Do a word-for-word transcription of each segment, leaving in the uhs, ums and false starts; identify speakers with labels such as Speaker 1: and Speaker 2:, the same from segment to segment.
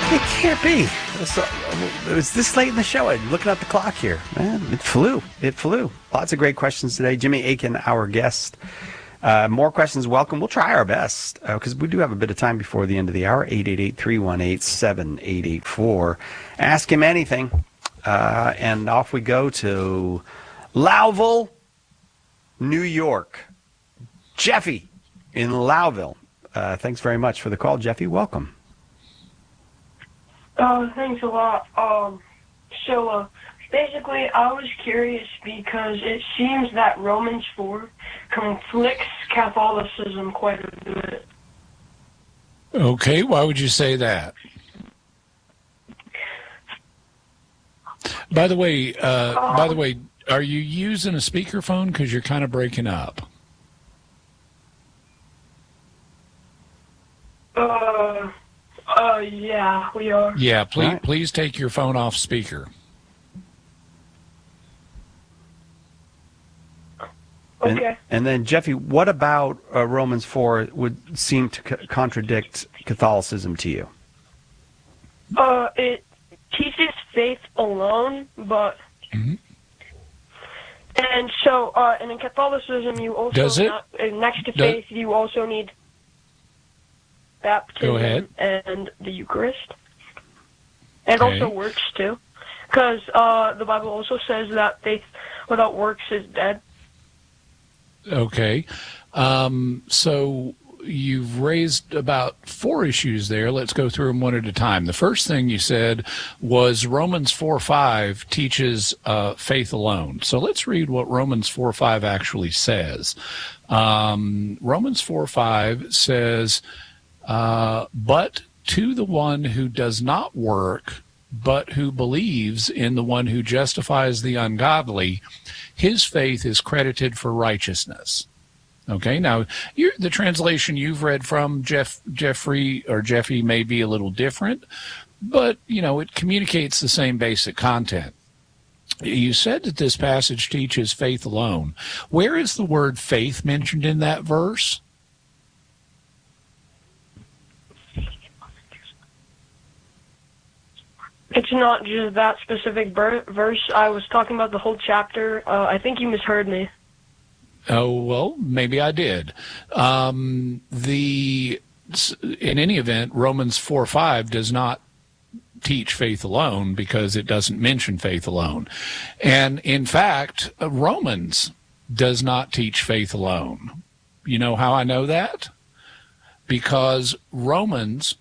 Speaker 1: It can't be. So, it was this late in the show. I'm looking at the clock here. Man, it flew. It flew. Lots of great questions today. Jimmy Akin, our guest. Uh, more questions welcome. We'll try our best because uh, we do have a bit of time before the end of the hour. eight eight eight, three one eight, seven eight eight four. Ask him anything. Uh, and off we go to Lowville, New York. Jeffy in Lowville. Uh, thanks very much for the call, Jeffy. Welcome.
Speaker 2: Uh, thanks a lot. Um, so, uh, basically, I was curious because it seems that Romans four conflicts Catholicism quite a bit.
Speaker 3: Okay, why would you say that? By the way, uh, um, by the way, are you using a speakerphone? Because you're kind of breaking up.
Speaker 2: Uh... Uh, yeah, we are.
Speaker 3: Yeah, please,
Speaker 1: right.
Speaker 3: please take your phone off speaker.
Speaker 2: Okay.
Speaker 1: And, and then, Jeffy, what about uh, Romans four would seem to co- contradict Catholicism to you?
Speaker 2: Uh, it teaches faith alone, but...
Speaker 3: Mm-hmm.
Speaker 2: And so, uh, and in Catholicism, you also...
Speaker 3: Does it?
Speaker 2: Not, uh, next to
Speaker 3: Does,
Speaker 2: faith, you also need... baptism
Speaker 3: Go ahead.
Speaker 2: and the Eucharist. And
Speaker 3: Okay.
Speaker 2: also works, too. Because uh, the Bible also says that faith without works is dead.
Speaker 3: Okay. Um, so you've raised about four issues there. Let's go through them one at a time. The first thing you said was Romans four five teaches uh, faith alone. So let's read what Romans four five actually says. Um, Romans four five says... Uh, but to the one who does not work, but who believes in the one who justifies the ungodly, his faith is credited for righteousness. Okay, now you're, the translation you've read from Jeff, Jeffrey or Jeffy may be a little different, but you know it communicates the same basic content. You said that this passage teaches faith alone. Where is the word faith mentioned in that verse?
Speaker 2: It's not just that specific ber- verse. I was talking about the whole chapter. Uh, I think you misheard me.
Speaker 3: Oh, well, maybe I did. Um, the in any event, Romans four five does not teach faith alone because it doesn't mention faith alone. And in fact, Romans does not teach faith alone. You know how I know that? Because Romans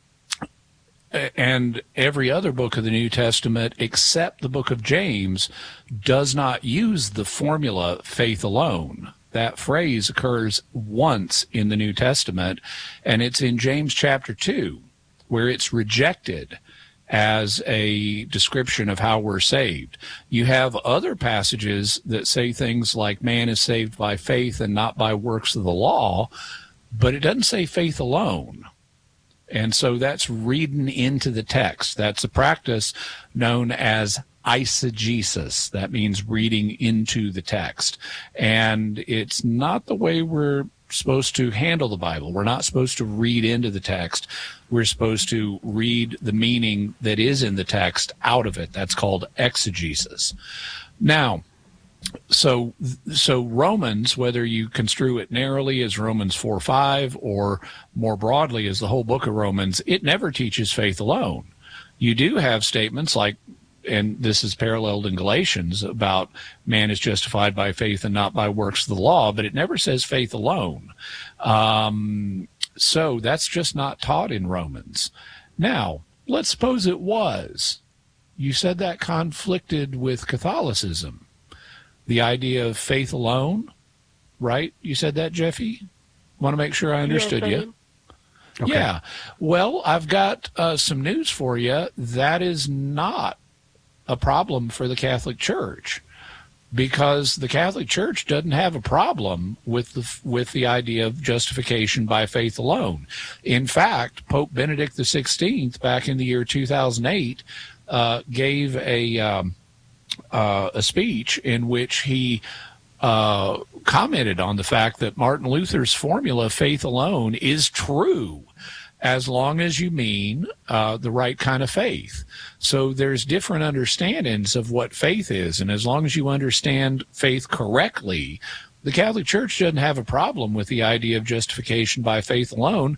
Speaker 3: and every other book of the New Testament except the book of James does not use the formula faith alone. That phrase occurs once in the New Testament, and it's in James chapter two, where it's rejected as a description of how we're saved. You have other passages that say things like man is saved by faith and not by works of the law, but it doesn't say faith alone. And so that's reading into the text. That's a practice known as eisegesis. That means reading into the text. And it's not the way we're supposed to handle the Bible. We're not supposed to read into the text. We're supposed to read the meaning that is in the text out of it. That's called exegesis. Now, So, so Romans, whether you construe it narrowly as Romans four five or more broadly as the whole book of Romans, it never teaches faith alone. You do have statements like, and this is paralleled in Galatians, about man is justified by faith and not by works of the law, but it never says faith alone. Um, so that's just not taught in Romans. Now, let's suppose it was. You said that conflicted with Catholicism. The idea of faith alone, right? You said that, Jeffy? Want to make sure I understood
Speaker 2: yes,
Speaker 3: you.
Speaker 1: Okay.
Speaker 3: Yeah. Well, I've got uh, some news for you. That is not a problem for the Catholic Church, because the Catholic Church doesn't have a problem with the with the idea of justification by faith alone. In fact, Pope Benedict the sixteenth, back in the year two thousand eight, uh, gave a um, uh, a speech in which he uh, commented on the fact that Martin Luther's formula, faith alone, is true, as long as you mean uh, the right kind of faith. So there's different understandings of what faith is, and as long as you understand faith correctly, the Catholic Church doesn't have a problem with the idea of justification by faith alone.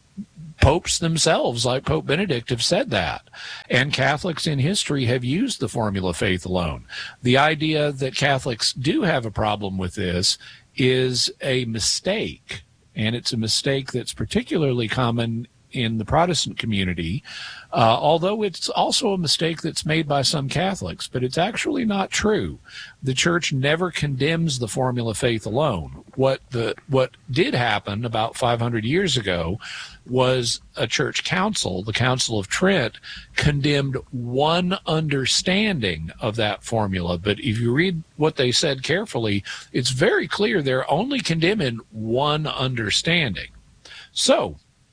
Speaker 3: Popes themselves, like Pope Benedict, have said that. And Catholics in history have used the formula faith alone. The idea that Catholics do have a problem with this is a mistake, and it's a mistake that's particularly common in the Protestant community, uh, although it's also a mistake that's made by some Catholics, but it's actually not true. The Church never condemns the formula faith alone. What the what did happen about five hundred years ago was a church council, the Council of Trent, condemned one understanding of that formula. But if you read what they said carefully, it's very clear they're only condemning one understanding. So,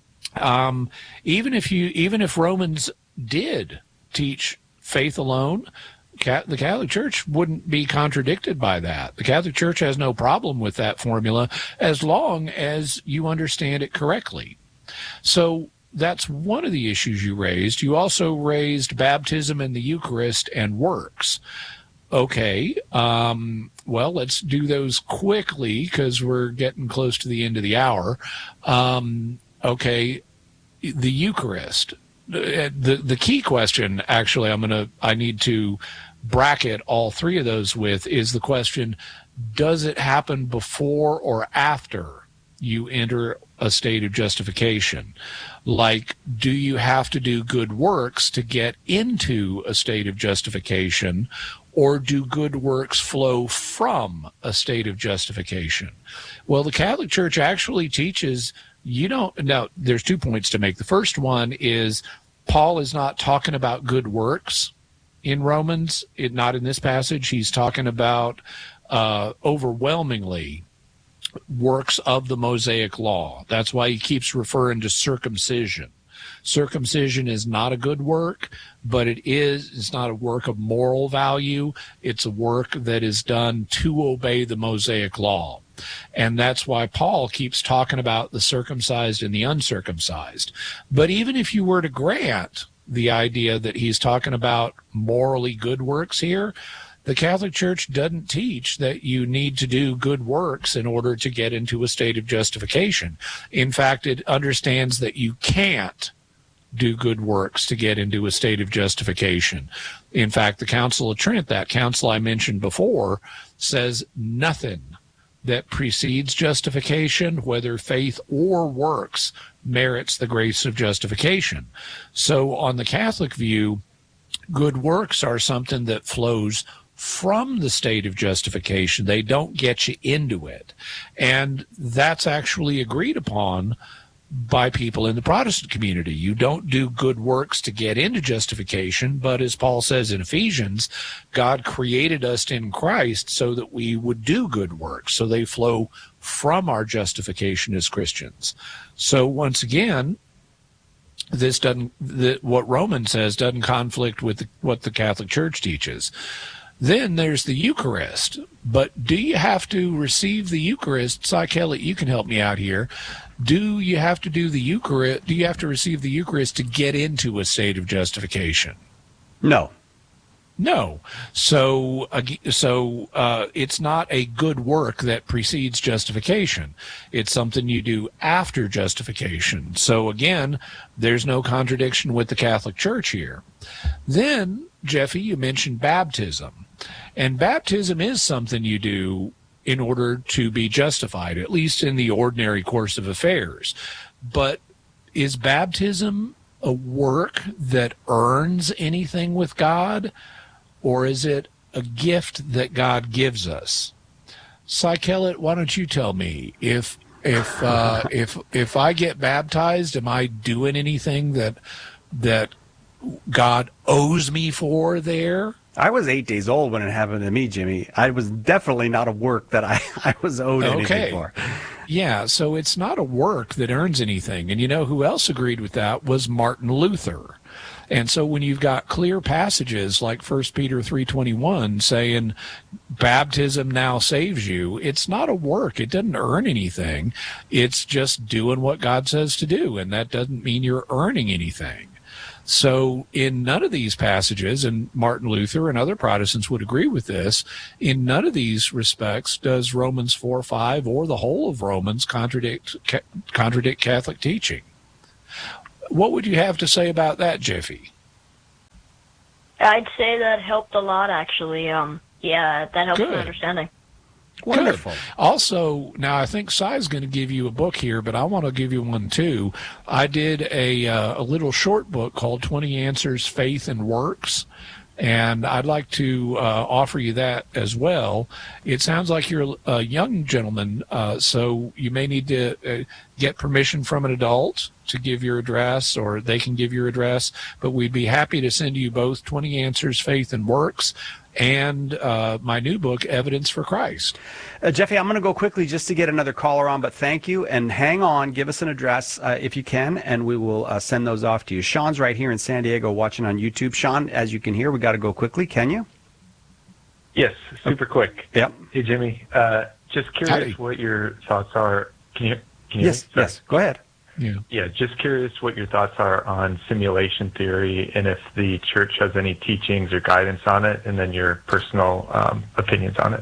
Speaker 3: Um, even if you, even if Romans did teach faith alone, the Catholic Church wouldn't be contradicted by that. The Catholic Church has no problem with that formula as long as you understand it correctly. So that's one of the issues you raised. You also raised baptism and the Eucharist and works. Okay, um, well, let's do those quickly because we're getting close to the end of the hour. Um, okay, the Eucharist. The the key question, actually, I'm gonna I need to bracket all three of those with is the question: does it happen before or after you enter a state of justification? Like, do you have to do good works to get into a state of justification, or do good works flow from a state of justification? Well, the Catholic Church actually teaches you don't. Now, there's two points to make. The first one is Paul is not talking about good works in Romans, it, not in this passage. He's talking about uh, overwhelmingly works of the Mosaic law. That's why he keeps referring to circumcision. Circumcision is not a good work, but it is, it's not a work of moral value. It's a work that is done to obey the Mosaic law. And that's why Paul keeps talking about the circumcised and the uncircumcised. But even if you were to grant the idea that he's talking about morally good works here, the Catholic Church doesn't teach that you need to do good works in order to get into a state of justification. In fact, it understands that you can't do good works to get into a state of justification. In fact, the Council of Trent, that council I mentioned before, says nothing that precedes justification, whether faith or works, merits the grace of justification. So on the Catholic view, good works are something that flows from the state of justification. They don't get you into it. And that's actually agreed upon by people in the Protestant community. You don't do good works to get into justification, but as Paul says in Ephesians, God created us in Christ so that we would do good works. So they flow from our justification as Christians. So once again, this doesn't, the, what Romans says doesn't conflict with the, what the Catholic Church teaches. Then there's the Eucharist. But do you have to receive the Eucharist? Cy Kellett, you can help me out here. Do you have to do the Eucharist? Do you have to receive the Eucharist to get into a state of justification?
Speaker 1: No.
Speaker 3: No. So, so uh, it's not a good work that precedes justification. It's something you do after justification. So again, there's no contradiction with the Catholic Church here. Then, Jeffy, you mentioned baptism. And baptism is something you do in order to be justified, at least in the ordinary course of affairs. But is baptism a work that earns anything with God, or is it a gift that God gives us? Cy Kellett, why don't you tell me, if if uh, if if I get baptized, am I doing anything that that God owes me for there?
Speaker 1: I was eight days old when it happened to me, Jimmy. I was definitely not a work that I, I was owed anything
Speaker 3: Okay.
Speaker 1: for.
Speaker 3: Yeah, so it's not a work that earns anything. And you know who else agreed with that was Martin Luther. And so when you've got clear passages like First Peter three twenty-one saying baptism now saves you, it's not a work. It doesn't earn anything. It's just doing what God says to do, and that doesn't mean you're earning anything. So in none of these passages, and Martin Luther and other Protestants would agree with this, in none of these respects does Romans four five or the whole of Romans contradict contradict Catholic teaching. What would you have to say about that, Jeffy?
Speaker 4: I'd say that helped a lot, actually. Um, yeah, that helps
Speaker 3: Good.
Speaker 4: my understanding.
Speaker 1: Wonderful.
Speaker 3: Good. Also, now I think Cy's going to give you a book here, but I want to give you one too. I did a uh, a little short book called twenty Answers, Faith and Works, and I'd like to uh, offer you that as well. It sounds like you're a young gentleman, uh, so you may need to uh, get permission from an adult to give your address, or they can give your address, but we'd be happy to send you both twenty Answers, Faith and Works, and uh, my new book, Evidence for Christ.
Speaker 1: Uh, Jeffy, I'm going to go quickly just to get another caller on, but thank you. And hang on, give us an address uh, if you can, and we will uh, send those off to you. Sean's right here in San Diego watching on YouTube. Sean, as you can hear, we got to go quickly. Can you?
Speaker 5: Yes, super quick.
Speaker 1: Yep.
Speaker 5: Hey, Jimmy, uh, just curious
Speaker 3: Howdy.
Speaker 5: what your thoughts are. Can you, can you
Speaker 1: Yes,
Speaker 5: hear me?
Speaker 1: yes. Go ahead.
Speaker 3: Yeah.
Speaker 5: Yeah, just curious what your thoughts are on simulation theory and if the church has any teachings or guidance on it, and then your personal um, opinions on it.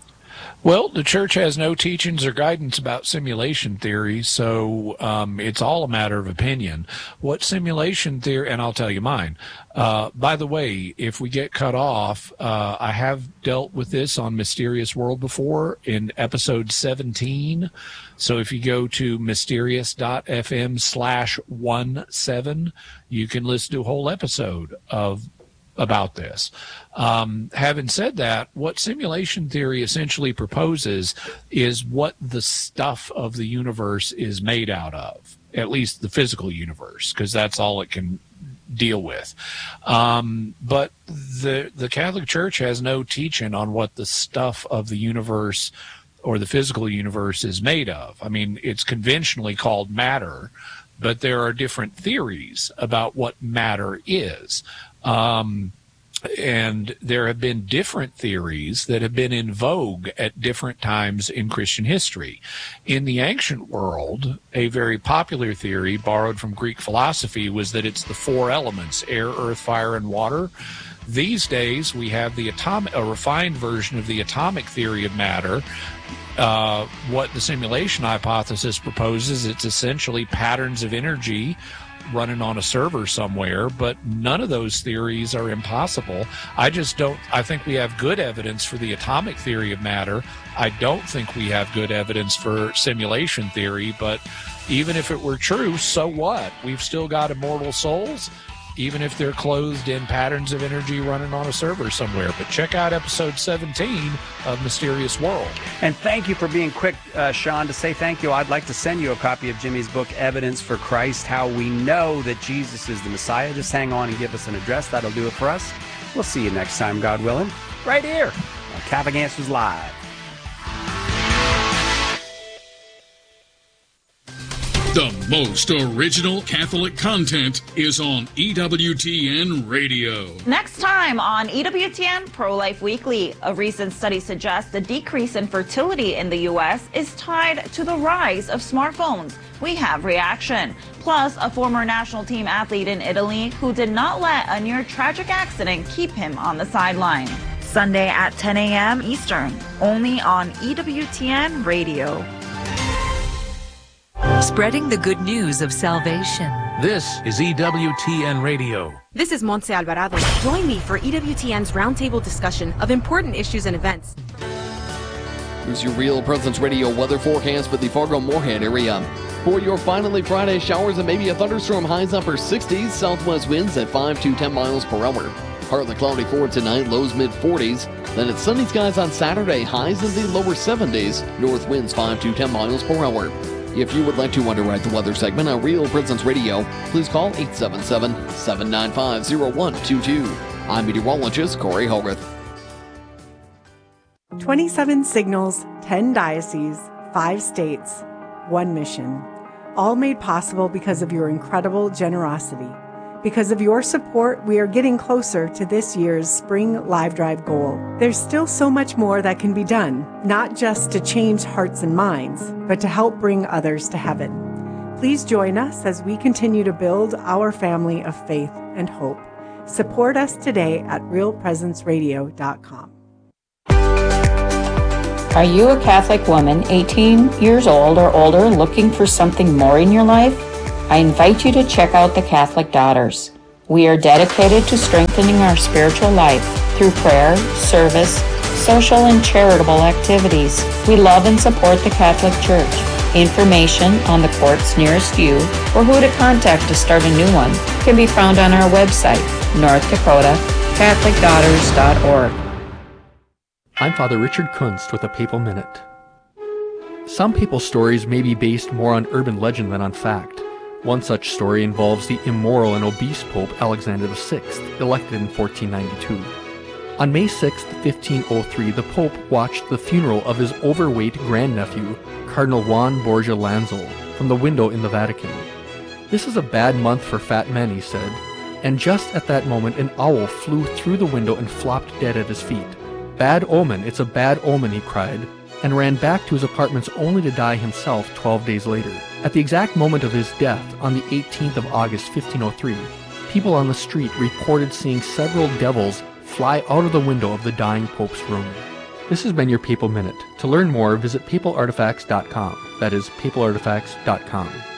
Speaker 3: Well, the church has no teachings or guidance about simulation theory, so um, it's all a matter of opinion. What simulation theory, and I'll tell you mine. Uh, by the way, if we get cut off, uh, I have dealt with this on Mysterious World before in episode seventeen. So if you go to mysterious.fm slash one seven, you can listen to a whole episode of about this. Um, having said that, what simulation theory essentially proposes is what the stuff of the universe is made out of, at least the physical universe, because that's all it can deal with. Um, but the the Catholic Church has no teaching on what the stuff of the universe or the physical universe is made of. I mean, it's conventionally called matter, but there are different theories about what matter is. Um, and there have been different theories that have been in vogue at different times in Christian history. In the ancient world, a very popular theory borrowed from Greek philosophy was that it's the four elements: air, earth, fire, and water. These days, we have the atomic, a refined version of the atomic theory of matter. Uh, what the simulation hypothesis proposes, it's essentially patterns of energy running on a server somewhere, but none of those theories are impossible. I just don't, I think we have good evidence for the atomic theory of matter. I don't think we have good evidence for simulation theory, but even if it were true, so what? We've still got immortal souls, even if they're clothed in patterns of energy running on a server somewhere. But check out episode seventeen of Mysterious World.
Speaker 1: And thank you for being quick, uh, Sean, to say thank you. I'd like to send you a copy of Jimmy's book, Evidence for Christ, How We Know That Jesus is the Messiah. Just hang on and give us an address. That'll do it for us. We'll see you next time, God willing, right here on Catholic Answers Live.
Speaker 6: The most original Catholic content is on E W T N Radio.
Speaker 7: Next time on E W T N Pro-Life Weekly, a recent study suggests the decrease in fertility in the U S is tied to the rise of smartphones. We have reaction. Plus, a former national team athlete in Italy who did not let a near tragic accident keep him on the sideline. Sunday at ten a.m. Eastern, only on E W T N Radio.
Speaker 8: Spreading the good news of salvation.
Speaker 9: This is E W T N Radio.
Speaker 10: This is Montse Alvarado. Join me for E W T N's roundtable discussion of important issues and events.
Speaker 11: Here's your Real Presence Radio weather forecast for the Fargo-Moorhead area. For your finally Friday, showers and maybe a thunderstorm, highs upper sixties, southwest winds at five to ten miles per hour. Partly cloudy for tonight, lows mid forties. Then it's sunny skies on Saturday, highs in the lower seventies, north winds five to ten miles per hour. If you would like to underwrite the weather segment on Real Presence Radio, please call eight seven seven, seven nine five, zero one two two. I'm meteorologist Corey Hogarth.
Speaker 12: twenty-seven signals, ten dioceses, five states, one mission. All made possible because of your incredible generosity. Because of your support, we are getting closer to this year's Spring Live Drive goal. There's still so much more that can be done, not just to change hearts and minds, but to help bring others to heaven. Please join us as we continue to build our family of faith and hope. Support us today at real presence radio dot com.
Speaker 13: Are you a Catholic woman, eighteen years old or older, looking for something more in your life? I invite you to check out the Catholic Daughters. We are dedicated to strengthening our spiritual life through prayer, service, social and charitable activities. We love and support the Catholic Church. Information on the courts nearest you or who to contact to start a new one can be found on our website, North Dakota Catholic Daughters dot org.
Speaker 14: I'm Father Richard Kunst with a Papal Minute. Some people's stories may be based more on urban legend than on fact. One such story involves the immoral and obese Pope Alexander the Sixth, elected in fourteen ninety-two. On May sixth, fifteen oh three, the Pope watched the funeral of his overweight grandnephew, Cardinal Juan Borgia Lanzol, from the window in the Vatican. "This is a bad month for fat men," he said, and just at that moment an owl flew through the window and flopped dead at his feet. "Bad omen, it's a bad omen," he cried, and ran back to his apartments only to die himself twelve days later. At the exact moment of his death, on the eighteenth of August, fifteen oh three, people on the street reported seeing several devils fly out of the window of the dying Pope's room. This has been your Papal Minute. To learn more, visit papal artifacts dot com. That is papal artifacts dot com.